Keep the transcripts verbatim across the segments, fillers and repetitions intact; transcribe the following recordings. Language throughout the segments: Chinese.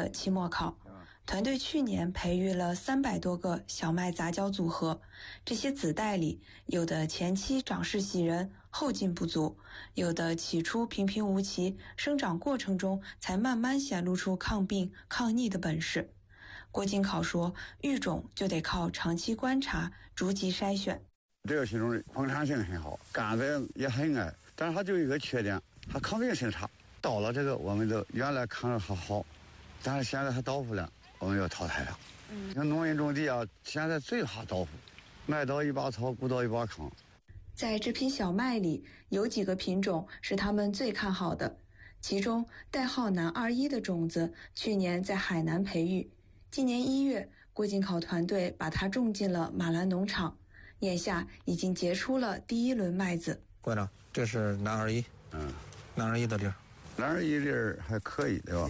的期末考。团队去年培育了三百多个小麦杂交组合，这些子代里，有的前期长势喜人，后劲不足；有的起初平平无奇，生长过程中才慢慢显露出抗病、抗逆的本事。郭金考说，育种就得靠长期观察，逐级筛选。 这个品种膨产性很好，杆子也很矮，但是它就有一个缺点，它抗病性差。到了这个，我们都原来抗着还好，但是现在它倒伏了。我们要淘汰了。嗯，像农民种地啊，现在最怕倒伏，麦稻一把草，谷稻一把糠。 在这批小麦里，有几个品种是他们最看好的，其中代号南二一的种子，去年在海南培育，今年一月，郭金考团队把它种进了马兰农场，眼下已经结出了第一轮麦子。 馆长，这是南二一，嗯，南二一的粒儿， 南二一粒儿还可以，对吧？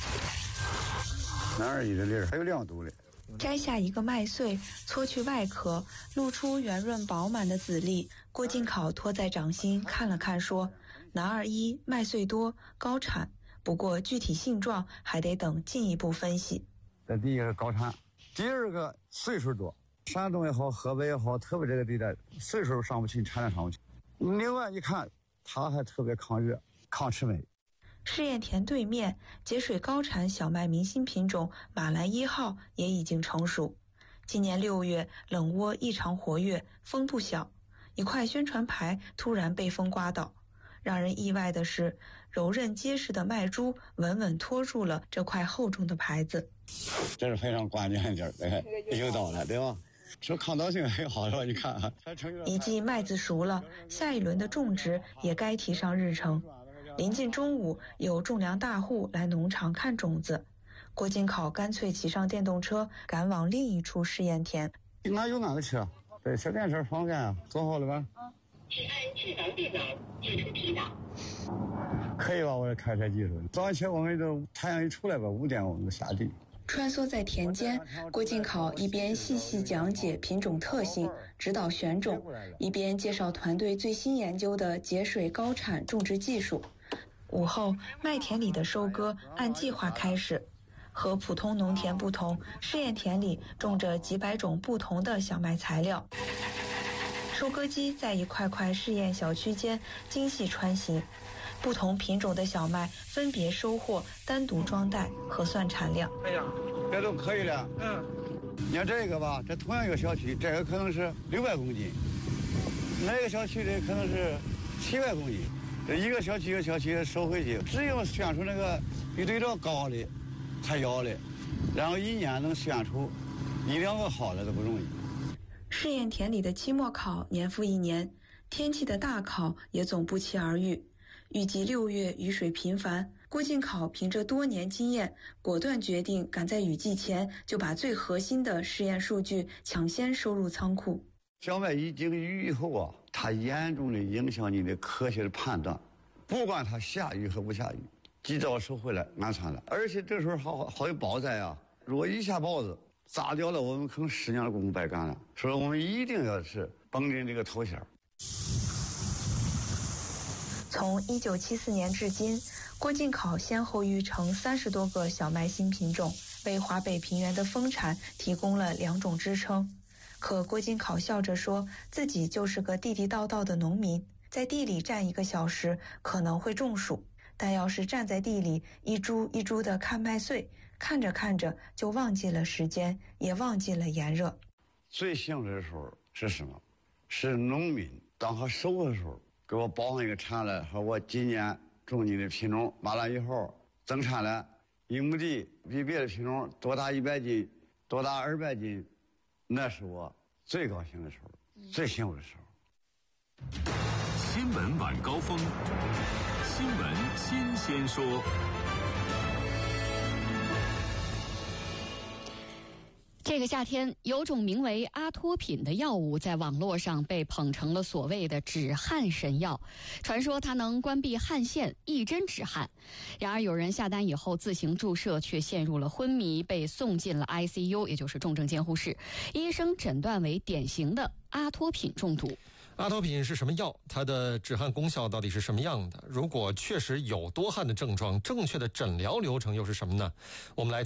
南二一的粒儿还有亮度嘞。 摘下一个麦穗，搓去外壳，露出圆润饱满的籽粒。郭金考托在掌心看了看，说：“南二一麦穗多，高产，不过具体性状还得等进一步分析。” 这第一个是高产，第二个岁数多。山东也好，河北也好，特别这个地带岁数上不去，产量上不去。另外一看，它还特别抗热、抗魑魅。 试验田对面节水高产小麦明星品种马兰一号也已经成熟。今年六月，冷窝异常活跃，风不小，一块宣传牌突然被风刮倒。让人意外的是，柔韧结实的麦株稳稳托住了这块厚重的牌子。 这是非常关键的地儿，对，有倒了，对吧？说抗倒性很好，是吧？你看啊， 一季麦子熟了，下一轮的种植也该提上日程。临近中午，有种粮大户来农场看种子，郭金考干脆骑上电动车赶往另一处试验田。 哪有俺的车？对，小电车方便啊。做好了吧？ 嗯。是按智能电脑解除提档。 可以吧？我的开车技术。早上起我们就太阳一出来吧，五点我们就下地。 穿梭在田间，郭金考一边细细讲解品种特性，指导选种，一边介绍团队最新研究的节水高产种植技术。午后，麦田里的收割按计划开始。和普通农田不同，试验田里种着几百种不同的小麦材料。收割机在一块块试验小区间精细穿行，不同品种的小麦分别收获，单独装袋，核算产量。 哎呀，这都可以了。嗯，你看这个吧，这同样一个小区，这个可能是六百公斤，那个小区的可能是七百公斤。这一个小区一个小区收回去，只有选出那个比对照高的才要的，然后一年能选出一两个好的都不容易。 试验田里的期末考年复一年，天气的大考也总不期而遇。预计六月雨水频繁，郭金考凭着多年经验，果断决定赶在雨季前就把最核心的试验数据抢先收入仓库。 小麦一经雨以后啊，它严重的影响你的科学的判断，不管它下雨和不下雨，及早收回来安全了。而且这时候好好有雹灾啊，如果一下雹子砸掉了，我们可能十年的功夫白干了。所以我们一定要是绷紧这个头衔。 从一九七四年至今，郭金考先后育成三十多个小麦新品种，为华北平原的丰产提供了两种支撑。可郭金考笑着说，自己就是个地地道道的农民，在地里站一个小时可能会中暑，但要是站在地里一株一株的看麦穗，看着看着就忘记了时间，也忘记了炎热。 最幸福的时候是什么？是农民当他收的时候给我报上一个产来，说我今年种你的品种马兰一号增产了一亩地，比别的品种多大一百斤，多大二百斤，那是我最高兴的时候，最幸福的时候。 新闻晚高峰，新闻新鲜说。 这个夏天，有种名为阿托品的药物在网络上被捧成了所谓的止汗神药，传说它能关闭汗腺，一针止汗。然而有人下单以后自行注射，却陷入了昏迷，被送进了 I C U， 也就是重症监护室。医生诊断为典型的阿托品中毒。 阿托品是什么药？它的止汗功效到底是什么样的？如果确实有多汗的症状，正确的诊疗流程又是什么呢？我们来